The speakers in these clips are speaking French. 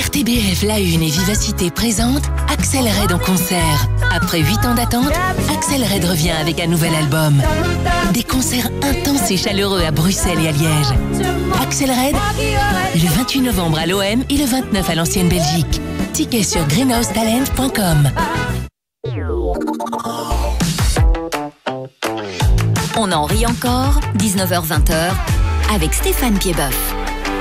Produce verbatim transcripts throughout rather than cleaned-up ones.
R T B F La Une et Vivacité présentent Axel Red en concert. Après huit ans d'attente, Axel Red revient avec un nouvel album. Des concerts intenses et chaleureux à Bruxelles et à Liège. Axel Red, le vingt-huit novembre à l'O M et le vingt-neuf à l'Ancienne Belgique. Tickets sur greenhouse talent point com. On en rit encore, dix-neuf heures vingt avec Stéphane Piedboeuf.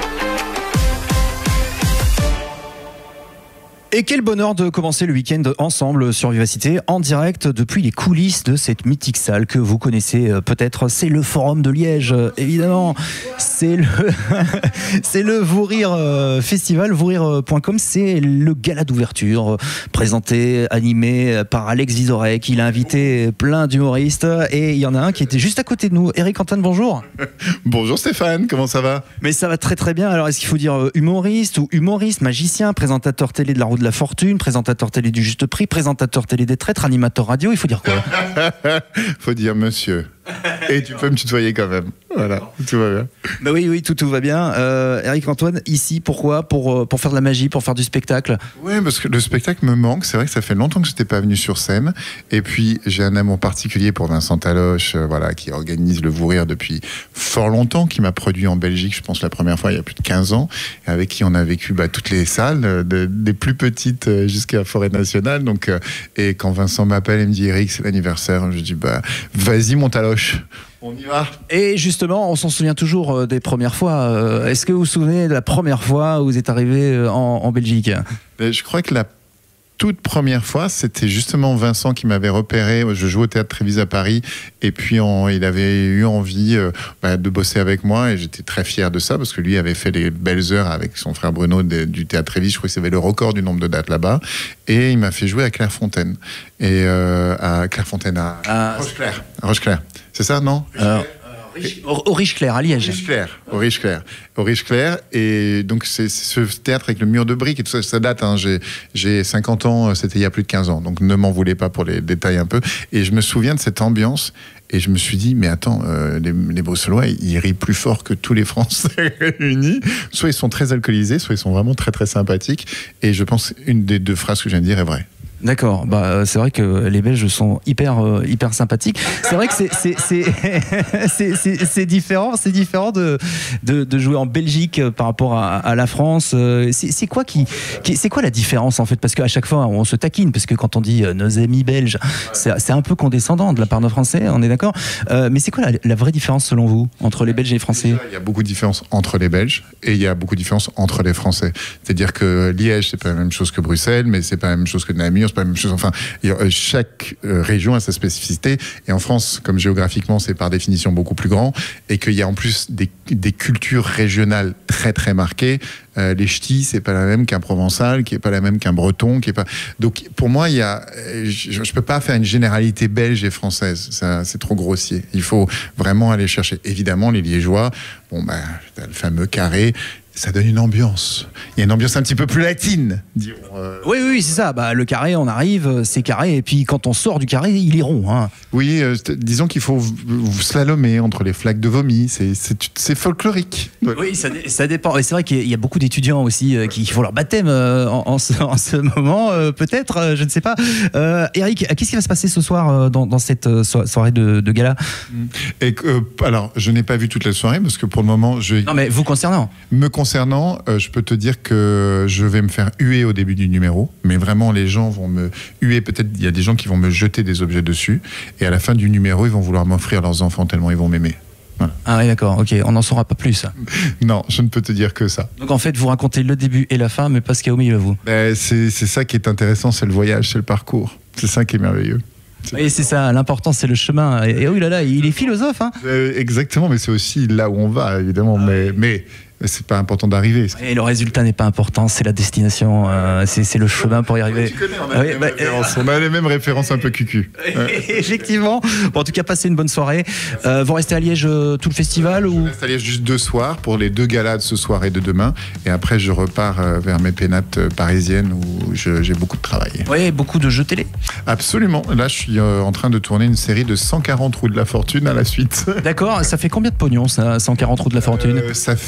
Et quel bonheur de commencer le week-end ensemble sur Vivacité, en direct depuis les coulisses de cette mythique salle que vous connaissez peut-être. C'est le Forum de Liège, évidemment. C'est le, c'est le Vous Rire Festival, vous rire point com. C'est le gala d'ouverture, présenté, animé par Alex Vizorek. Il a invité plein d'humoristes et il y en a un qui était juste à côté de nous. Eric Antoine, bonjour. Bonjour Stéphane, comment ça va? Mais ça va très très bien. Alors, est-ce qu'il faut dire humoriste ou humoriste, magicien, présentateur télé de la roue de la fortune, présentateur télé du juste prix, présentateur télé des traîtres, animateur radio, il faut dire quoi? Faut dire monsieur. Et tu peux me tutoyer quand même. Voilà, tout va bien. Bah oui, oui, tout, tout va bien. Euh, Eric Antoine, ici, pourquoi? Pour, pour faire de la magie, pour faire du spectacle? Oui, parce que le spectacle me manque. C'est vrai que ça fait longtemps que je n'étais pas venu sur scène. Et puis, j'ai un amour particulier pour Vincent Taloche, euh, voilà, qui organise le Vous Rire depuis fort longtemps, qui m'a produit en Belgique, je pense, la première fois, il y a plus de quinze ans, et avec qui on a vécu bah, toutes les salles, euh, de, des plus petites euh, jusqu'à la Forêt Nationale. Donc, euh, et quand Vincent m'appelle et me dit, Eric, c'est l'anniversaire, je dis, bah, vas-y, mon Taloche. On y va. Et justement, on s'en souvient toujours des premières fois. Est-ce que vous vous souvenez de la première fois où vous êtes arrivé en, en Belgique? Je crois que la toute première fois, c'était justement Vincent qui m'avait repéré. Je jouais au Théâtre Trévise à Paris et puis on, il avait eu envie euh, bah, de bosser avec moi et j'étais très fier de ça parce que lui avait fait les belles heures avec son frère Bruno de, du Théâtre Trévise. Je crois qu'il avait le record du nombre de dates là-bas et il m'a fait jouer à Clairefontaine. Et euh, à Clairefontaine, à ah, Rocheclair. Rocheclair. C'est ça, non? Alors, Au Richeclair, à Liège. Au Richeclair, au Richeclair. Et donc, c'est, c'est ce théâtre avec le mur de briques et tout ça, ça date. Hein, j'ai, j'ai cinquante ans, c'était il y a plus de quinze ans. Donc, ne m'en voulez pas pour les détails un peu. Et je me souviens de cette ambiance. Et je me suis dit, mais attends, euh, les, les Bruxellois, ils rient plus fort que tous les Français réunis. Soit ils sont très alcoolisés, soit ils sont vraiment très, très sympathiques. Et je pense qu'une des deux phrases que je viens de dire est vraie. D'accord, bah, c'est vrai que les Belges sont hyper, euh, hyper sympathiques. C'est vrai que c'est, c'est, c'est, c'est, c'est, c'est différent, c'est différent de, de, de jouer en Belgique par rapport à, à la France. C'est, c'est, quoi qui, qui, c'est quoi la différence en fait? Parce qu'à chaque fois on se taquine, parce que quand on dit euh, nos amis belges, c'est, c'est un peu condescendant de la part de nos Français, on est d'accord. Euh, mais c'est quoi la, la vraie différence selon vous entre les Belges et les Français? Il y a beaucoup de différences entre les Belges et il y a beaucoup de différences entre les Français. C'est-à-dire que Liège, c'est pas la même chose que Bruxelles, mais c'est pas la même chose que Namur. Pas la même chose. Enfin, chaque région a sa spécificité. Et en France, comme géographiquement, c'est par définition beaucoup plus grand. Et qu'il y a en plus des, des cultures régionales très, très marquées. Euh, les ch'tis, c'est pas la même qu'un provençal, qui est pas la même qu'un breton, qui est pas. Donc, pour moi, il y a. Je, je peux pas faire une généralité belge et française. Ça, c'est trop grossier. Il faut vraiment aller chercher. Évidemment, les Liégeois, bon, ben, bah, le fameux carré. Ça donne une ambiance. Il y a une ambiance un petit peu plus latine, diront. Euh... Oui, oui, c'est ça. Bah, le carré, on arrive, c'est carré, et puis quand on sort du carré, il est rond. Hein. Oui, euh, disons qu'il faut vous slalomer entre les flaques de vomi. C'est, c'est, c'est folklorique. Oui, ça, ça dépend. Et c'est vrai qu'il y a beaucoup d'étudiants aussi euh, qui font leur baptême euh, en, en, ce, en ce moment, euh, peut-être, euh, je ne sais pas. Euh, Eric, qu'est-ce qui va se passer ce soir euh, dans, dans cette euh, soirée de, de gala? Et, euh, alors, je n'ai pas vu toute la soirée parce que pour le moment, je. Non, mais vous concernant. Me concernant, euh, je peux te dire que je vais me faire huer au début du numéro, mais vraiment les gens vont me huer, peut-être il y a des gens qui vont me jeter des objets dessus, et à la fin du numéro, ils vont vouloir m'offrir leurs enfants tellement ils vont m'aimer. Voilà. Ah oui, d'accord, ok, on n'en saura pas plus. Non, je ne peux te dire que ça. Donc en fait, vous racontez le début et la fin, mais pas ce qu'il y a au milieu, vous. Ben, c'est, c'est ça qui est intéressant, c'est le voyage, c'est le parcours. C'est ça qui est merveilleux. Oui, c'est ça, l'important c'est le chemin. Et, et oui, là, là, il est philosophe. Hein. Euh, exactement, mais c'est aussi là où on va, évidemment. Ah, mais, oui. mais c'est pas important d'arriver. Et le résultat n'est pas important, c'est la destination, euh, c'est, c'est le chemin pour y arriver. Tu connais, on a, oui, les, bah, euh, on a les mêmes références un peu cucu. Ouais. Effectivement. Bon, en tout cas, passez une bonne soirée. Euh, vous restez à Liège euh, tout le festival ou... Je reste à Liège juste deux soirs pour les deux galas de ce soir et de demain. Et après, je repars euh, vers mes pénates euh, parisiennes où je, j'ai beaucoup de travail. Oui, beaucoup de jeux télé. Absolument. Là, je suis euh, en train de tourner une série de cent quarante roues de la fortune à la suite. D'accord. Ça fait combien de pognon, ça, cent quarante roues de la fortune? euh, Ça fait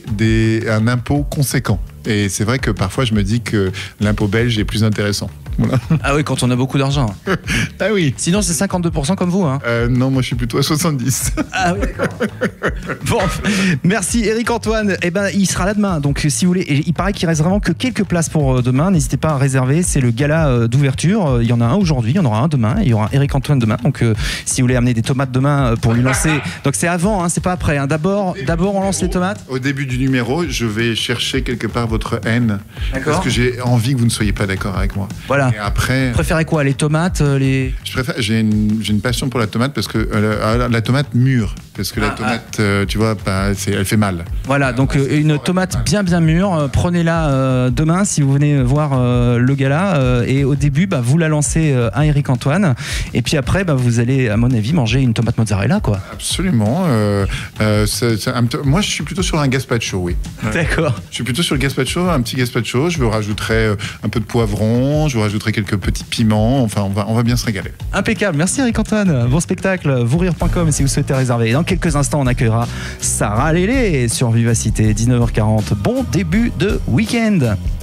payer des, un impôt conséquent. Et c'est vrai que parfois, je me dis que l'impôt belge est plus intéressant. Voilà. Ah oui, quand on a beaucoup d'argent. Ah oui. Sinon, c'est cinquante-deux pour cent comme vous. Hein. Euh, non, moi, je suis plutôt à soixante-dix. Ah oui, d'accord. Bon, merci Eric Antoine. Eh ben, il sera là demain. Donc, si vous voulez, et il paraît qu'il reste vraiment que quelques places pour demain. N'hésitez pas à réserver. C'est le gala d'ouverture. Il y en a un aujourd'hui, il y en aura un demain. Il y aura Eric Antoine demain. Donc, euh, si vous voulez amener des tomates demain pour lui lancer. Donc, c'est avant, hein, c'est pas après. Hein. D'abord, d'abord, on lance les tomates. Au début du numéro, je vais chercher quelque part votre haine. D'accord. Parce que j'ai envie que vous ne soyez pas d'accord avec moi. Voilà. Et après. Vous préférez quoi? Les tomates les... Je préfère. J'ai une, j'ai une passion pour la tomate parce que euh, la, la tomate mûre. Parce que ah, la tomate, ah. euh, tu vois, bah, c'est, elle fait mal. Voilà, donc euh, une tomate bien bien mûre. Euh, prenez-la euh, demain si vous venez voir euh, le gala. Euh, et au début, bah, vous la lancez euh, à Eric Antoine. Et puis après, bah, vous allez, à mon avis, manger une tomate mozzarella, quoi. Absolument. Euh, euh, c'est, c'est un, moi, je suis plutôt sur un gazpacho, oui. D'accord. Je suis plutôt sur le gazpacho, un petit gazpacho. Je vous rajouterai un peu de poivron. Je vous rajouterai quelques petits piments. Enfin, on va, on va bien se régaler. Impeccable. Merci Eric Antoine. Bon spectacle. vous rire point com si vous souhaitez réserver. Et dans quelques instants, on accueillera Sarah Lélé sur Vivacité, dix-neuf heures quarante. Bon début de week-end.